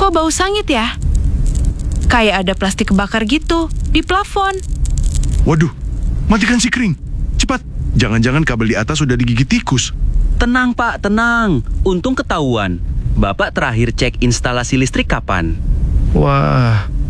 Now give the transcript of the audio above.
Kok bau sangit ya? Kayak ada plastik kebakar gitu di plafon. Waduh, matikan si kring. Cepat, jangan-jangan kabel di atas sudah digigit tikus. Tenang Pak, tenang. Untung ketahuan. Bapak terakhir cek instalasi listrik kapan? Wah,